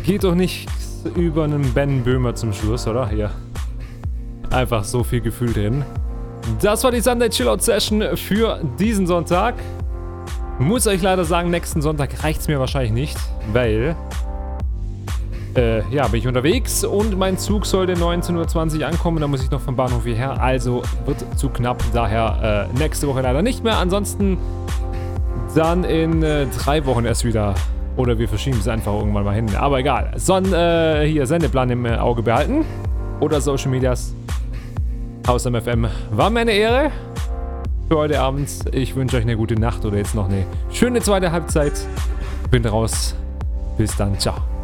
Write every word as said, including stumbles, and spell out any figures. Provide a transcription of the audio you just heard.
geht doch nicht über einen Ben Böhmer zum Schluss, oder? Hier. Einfach so viel Gefühl drin. Das war die Sunday Chillout Session für diesen Sonntag. Muss euch leider sagen, nächsten Sonntag reicht es mir wahrscheinlich nicht, weil... Äh, ja, bin ich unterwegs und mein Zug sollte neunzehn Uhr zwanzig ankommen. Da muss ich noch vom Bahnhof hierher, also wird zu knapp. Daher äh, nächste Woche leider nicht mehr. Ansonsten dann in äh, drei Wochen erst wieder. Oder wir verschieben es einfach irgendwann mal hin. Aber egal. Son, äh, hier, Sendeplan im äh, Auge behalten. Oder Social Medias. Haus M F M. War mir eine Ehre für heute Abend. Ich wünsche euch eine gute Nacht oder jetzt noch eine schöne zweite Halbzeit. Bin raus. Bis dann. Ciao.